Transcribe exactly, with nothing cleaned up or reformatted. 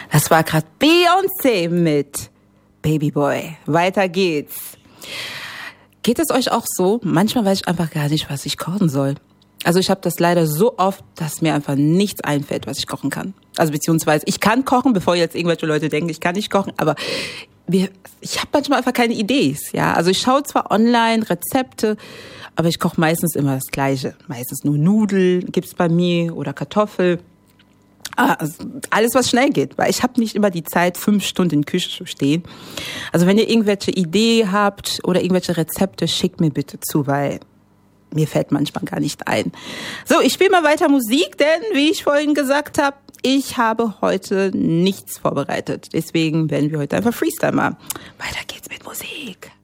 Das war gerade Beyoncé mit Baby Boy. Weiter geht's. Geht es euch auch so? Manchmal weiß ich einfach gar nicht, was ich kochen soll. Also ich habe das leider so oft, dass mir einfach nichts einfällt, was ich kochen kann. Also beziehungsweise ich kann kochen, bevor jetzt irgendwelche Leute denken, ich kann nicht kochen, aber wir, ich habe manchmal einfach keine Ideen. Ja, also ich schaue zwar online Rezepte, aber ich koche meistens immer das Gleiche. Meistens nur Nudeln gibt's bei mir oder Kartoffel. Ah, also alles, was schnell geht, weil ich habe nicht immer die Zeit, fünf Stunden in der Küche zu stehen. Also wenn ihr irgendwelche Ideen habt oder irgendwelche Rezepte, schickt mir bitte zu, weil mir fällt manchmal gar nicht ein. So, ich spiele mal weiter Musik, denn wie ich vorhin gesagt habe, ich habe heute nichts vorbereitet. Deswegen werden wir heute einfach Freestyle machen. Weiter geht's mit Musik.